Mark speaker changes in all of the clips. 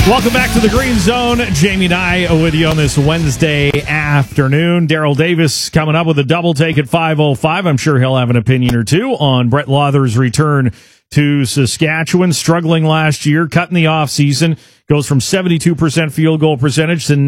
Speaker 1: Welcome back to the Green Zone. Jamie and I with you on this Wednesday afternoon. Daryl Davis coming up with a double take at 5:05. I'm sure he'll have an opinion or two on Brett Lauther's return to Saskatchewan. Struggling last year, cutting the offseason. Goes from 72% field goal percentage to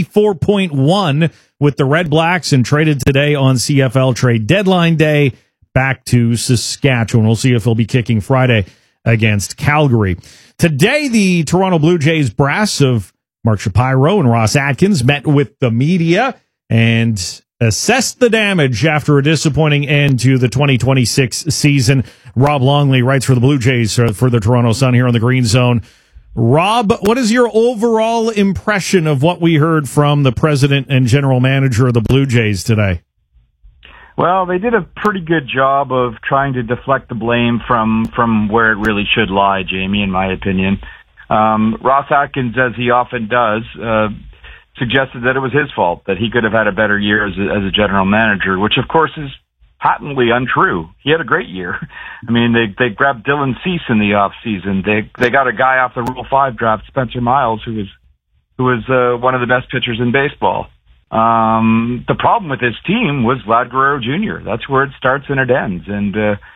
Speaker 1: 94.1 with the Red Blacks and traded today on CFL trade deadline day back to Saskatchewan. We'll see if he'll be kicking Friday against Calgary. Today, the Toronto Blue Jays brass of Mark Shapiro and Ross Atkins met with the media and assessed the damage after a disappointing end to the 2026 season. Rob Longley writes for the Blue Jays for the Toronto Sun here on the Green Zone. Rob, what is your overall impression of what we heard from the president and general manager of the Blue Jays today?
Speaker 2: Well, they did a pretty good job of trying to deflect the blame from where it really should lie, Jamie, in my opinion. Ross Atkins, as he often does, suggested that it was his fault, that he could have had a better year as a general manager, which of course is patently untrue. He had a great year. I mean, they grabbed Dylan Cease in the off season. They got a guy off the Rule 5 draft, Spencer Miles, who was one of the best pitchers in baseball. The problem with this team was Vlad Guerrero Jr. That's where it starts and it ends. And,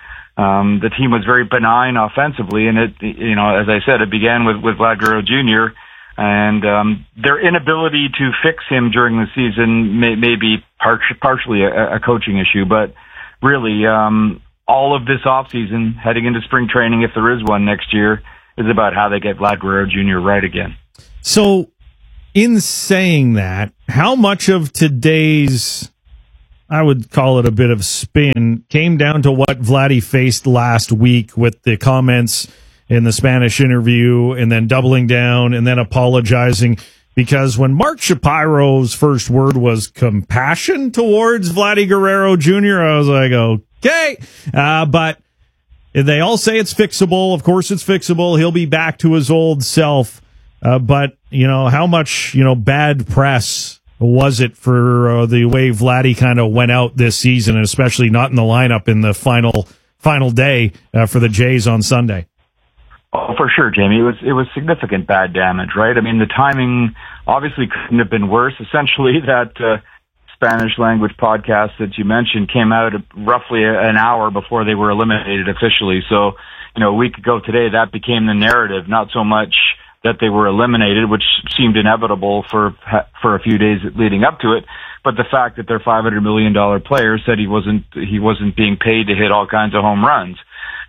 Speaker 2: the team was very benign offensively. And it, as I said, it began with Vlad Guerrero Jr. And, their inability to fix him during the season may be partially a coaching issue, but really, all of this offseason heading into spring training, if there is one next year, is about how they get Vlad Guerrero Jr. right again.
Speaker 1: So, in saying that, how much of today's, I would call it a bit of spin, came down to what Vladdy faced last week with the comments in the Spanish interview and then doubling down and then apologizing? Because when Mark Shapiro's first word was compassion towards Vladdy Guerrero Jr., I was like, okay. But they all say it's fixable. Of course it's fixable. He'll be back to his old self. But, how much, bad press was it for the way Vladdy kind of went out this season, and especially not in the lineup in the final day for the Jays on Sunday?
Speaker 2: Oh, for sure, Jamie. It was significant bad damage, right? I mean, the timing obviously couldn't have been worse. Essentially, that Spanish language podcast that you mentioned came out roughly an hour before they were eliminated officially. So, a week ago today, that became the narrative, not so much that they were eliminated, which seemed inevitable for a few days leading up to it, but the fact that their $500 million player said he wasn't being paid to hit all kinds of home runs.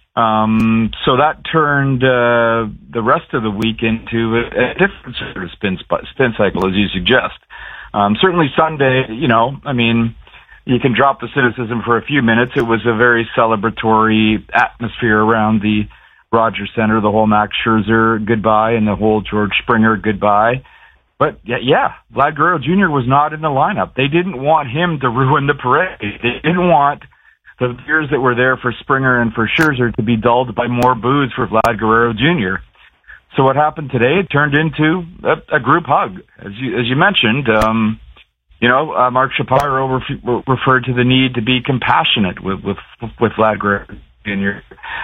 Speaker 2: So that turned the rest of the week into a different sort of spin cycle, as you suggest. Certainly Sunday, you can drop the cynicism for a few minutes. It was a very celebratory atmosphere around the Rogers Center, the whole Max Scherzer goodbye and the whole George Springer goodbye. But yeah, Vlad Guerrero Jr. was not in the lineup. They didn't want him to ruin the parade. They didn't want the years that were there for Springer and for Scherzer to be dulled by more boos for Vlad Guerrero Jr. So what happened today? It turned into a group hug, as you mentioned. Mark Shapiro referred to the need to be compassionate with Vlad Guerrero Jr.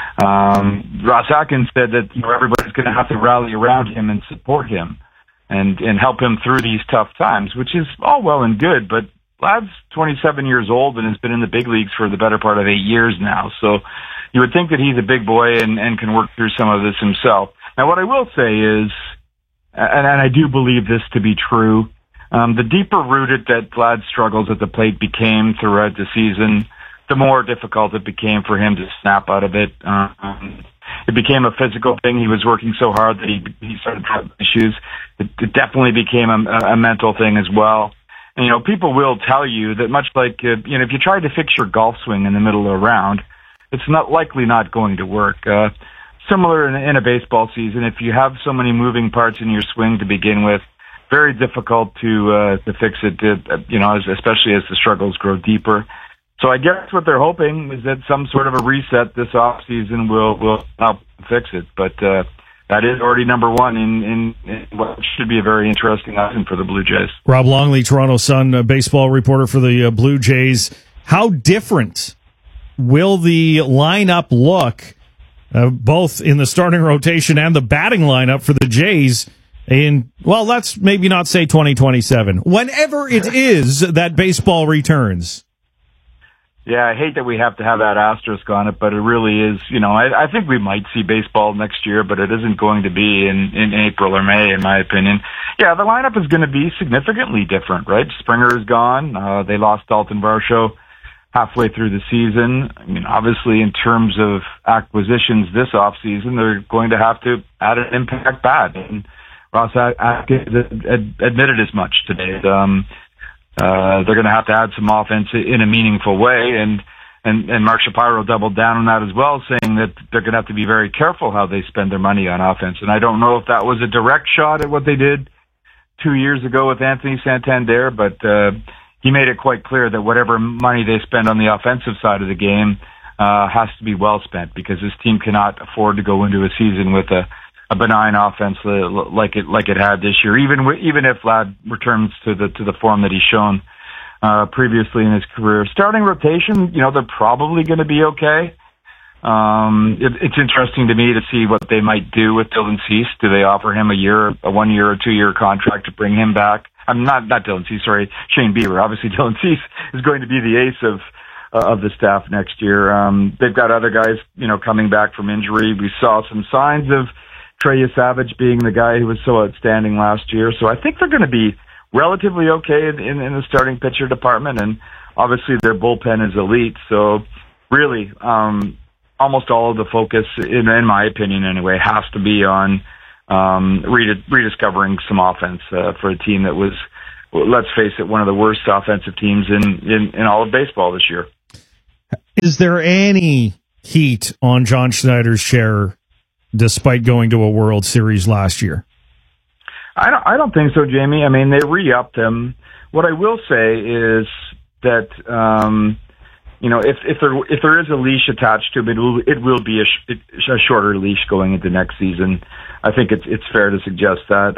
Speaker 2: Ross Atkins said that everybody's going to have to rally around him and support him and help him through these tough times, which is all well and good, but Vlad's 27 years old and has been in the big leagues for the better part of 8 years now. So you would think that he's a big boy and can work through some of this himself. Now, what I will say is, and I do believe this to be true, the deeper rooted that Vlad's struggles at the plate became throughout the season, the more difficult it became for him to snap out of it. It became a physical thing. He was working so hard that he started having issues. It definitely became a mental thing as well. And, people will tell you that much like, if you try to fix your golf swing in the middle of a round, it's not likely not going to work. Similar in a baseball season, if you have so many moving parts in your swing to begin with, very difficult to fix it, especially as the struggles grow deeper. So I guess what they're hoping is that some sort of a reset this off season will help fix it. But that is already number one in what should be a very interesting item for the Blue Jays.
Speaker 1: Rob Longley, Toronto Sun baseball reporter for the Blue Jays. How different will the lineup look, both in the starting rotation and the batting lineup for the Jays, let's maybe not say 2027, whenever it is that baseball returns.
Speaker 2: Yeah, I hate that we have to have that asterisk on it, but it really is, I think we might see baseball next year, but it isn't going to be in April or May, in my opinion. Yeah, the lineup is going to be significantly different, right? Springer is gone. They lost Dalton Varsho halfway through the season. I mean, obviously, in terms of acquisitions this offseason, they're going to have to add an impact bat. And Ross Atkins admitted as much today. They're going to have to add some offense in a meaningful way, and Mark Shapiro doubled down on that as well, saying that they're going to have to be very careful how they spend their money on offense. And I don't know if that was a direct shot at what they did 2 years ago with Anthony Santander, but he made it quite clear that whatever money they spend on the offensive side of the game has to be well spent, because this team cannot afford to go into a season with a benign offense like it had this year. Even if Vlad returns to the form that he's shown previously in his career, starting rotation, they're probably going to be okay. It's interesting to me to see what they might do with Dylan Cease. Do they offer him a 1 year or 2 year contract to bring him back? I'm not Dylan Cease, sorry, Shane Bieber. Obviously, Dylan Cease is going to be the ace of the staff next year. They've got other guys, coming back from injury. We saw some signs of Trey Savage being the guy who was so outstanding last year. So I think they're going to be relatively okay in the starting pitcher department. And obviously their bullpen is elite. So really, almost all of the focus, in my opinion anyway, has to be on rediscovering some offense for a team that was, let's face it, one of the worst offensive teams in all of baseball this year.
Speaker 1: Is there any heat on John Schneider's chair despite going to a World Series last year?
Speaker 2: I don't think so, Jamie. I mean, they re-upped him. What I will say is that, if there is a leash attached to him, it will be a shorter leash going into next season. I think it's fair to suggest that.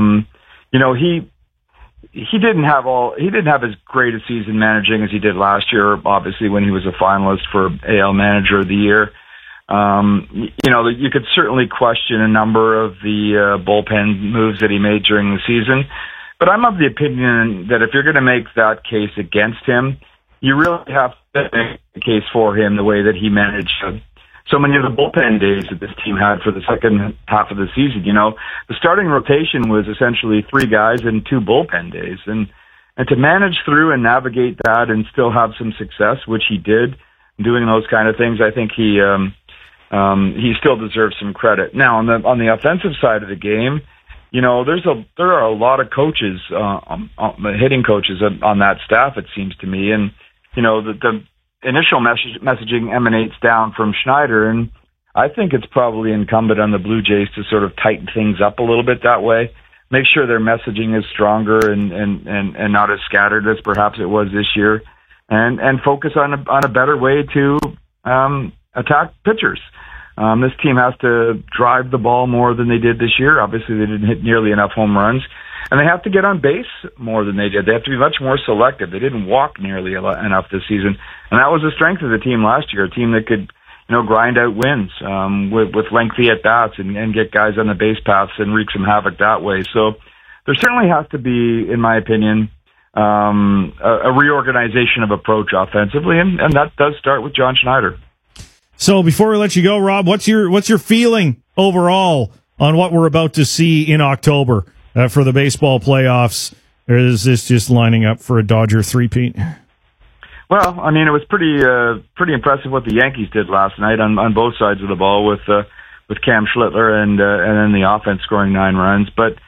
Speaker 2: He didn't have as great a season managing as he did last year, obviously, when he was a finalist for AL Manager of the Year. You could certainly question a number of the bullpen moves that he made during the season, but I'm of the opinion that if you're going to make that case against him, you really have to make a case for him the way that he managed so many of the bullpen days that this team had for the second half of the season. The starting rotation was essentially 3 guys and 2 bullpen days, and to manage through and navigate that and still have some success, which he did, doing those kind of things, I think he still deserves some credit. Now, on the offensive side of the game, there are a lot of coaches, hitting coaches on that staff, it seems to me, and the initial messaging emanates down from Schneider, and I think it's probably incumbent on the Blue Jays to sort of tighten things up a little bit that way, make sure their messaging is stronger and not as scattered as perhaps it was this year, and focus on a better way to attack pitchers. This team has to drive the ball more than they did this year. Obviously, they didn't hit nearly enough home runs. And they have to get on base more than they did. They have to be much more selective. They didn't walk nearly enough this season. And that was the strength of the team last year, a team that could, grind out wins with lengthy at-bats and get guys on the base paths and wreak some havoc that way. So there certainly has to be, in my opinion, a reorganization of approach offensively, and that does start with John Schneider.
Speaker 1: So before we let you go, Rob, what's your feeling overall on what we're about to see in October for the baseball playoffs? Or is this just lining up for a Dodger three-peat?
Speaker 2: Well, I mean, it was pretty impressive what the Yankees did last night on both sides of the ball with Cam Schlittler and then the offense scoring 9 runs. But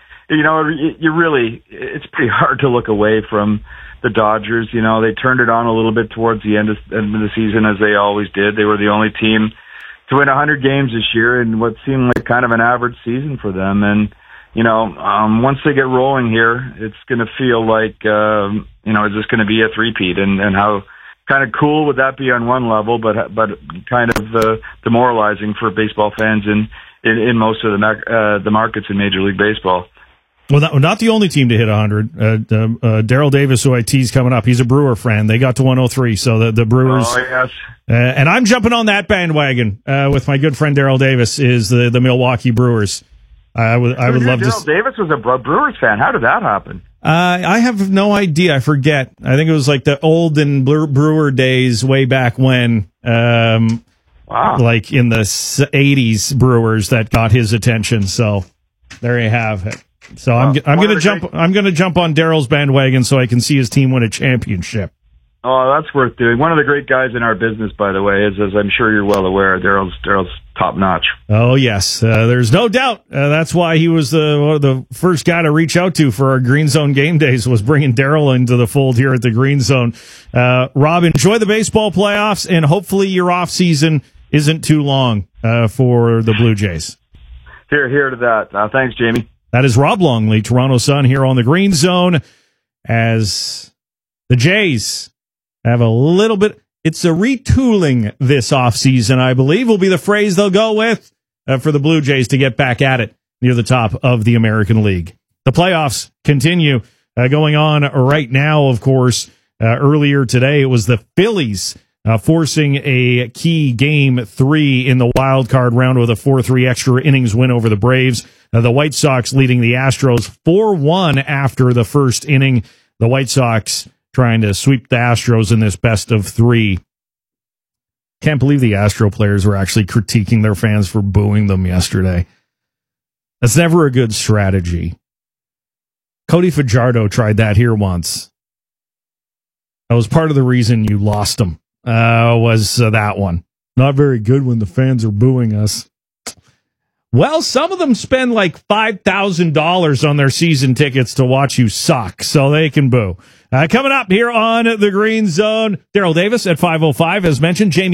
Speaker 2: it's pretty hard to look away from the Dodgers. They turned it on a little bit towards the end of the season, as they always did. They were the only team to win 100 games this year in what seemed like kind of an average season for them. And, once they get rolling here, it's going to feel like, is this going to be a three-peat? And how kind of cool would that be on one level, but kind of demoralizing for baseball fans in most of the markets in Major League Baseball.
Speaker 1: Well, not the only team to hit 100. Daryl Davis, who I tease coming up, he's a Brewer fan. They got to 103, so the Brewers.
Speaker 2: Oh, yes.
Speaker 1: And I'm jumping on that bandwagon with my good friend Daryl Davis, is the Milwaukee Brewers. I would love to.
Speaker 2: Daryl Davis was a Brewers fan. How did that happen?
Speaker 1: I have no idea. I forget. I think it was like the olden Brewer days way back when.
Speaker 2: Wow.
Speaker 1: Like in the 80s Brewers that got his attention. So there you have it. So I'm going to jump on Daryl's bandwagon so I can see his team win a championship.
Speaker 2: Oh, that's worth doing. One of the great guys in our business, by the way, is, as I'm sure you're well aware, Daryl's top notch.
Speaker 1: Oh, yes. There's no doubt. That's why he was the first guy to reach out to for our Green Zone game days, was bringing Daryl into the fold here at the Green Zone. Rob, enjoy the baseball playoffs, and hopefully your off season isn't too long for the Blue Jays.
Speaker 2: Here to that. Thanks, Jamie.
Speaker 1: That is Rob Longley, Toronto Sun, here on the Green Zone, as the Jays have a little bit. It's a retooling this offseason, I believe, will be the phrase they'll go with for the Blue Jays to get back at it near the top of the American League. The playoffs continue going on right now, of course. Earlier today, it was the Phillies forcing a key Game 3 in the wild card round with a 4-3 extra innings win over the Braves. The White Sox leading the Astros 4-1 after the first inning. The White Sox trying to sweep the Astros in this best of 3. Can't believe the Astro players were actually critiquing their fans for booing them yesterday. That's never a good strategy. Cody Fajardo tried that here once. That was part of the reason you lost him, was that one. Not very good when the fans are booing us. Well, some of them spend like $5,000 on their season tickets to watch you suck, so they can boo. Coming up here on the Green Zone, Daryl Davis at 5:05, as mentioned. Jamie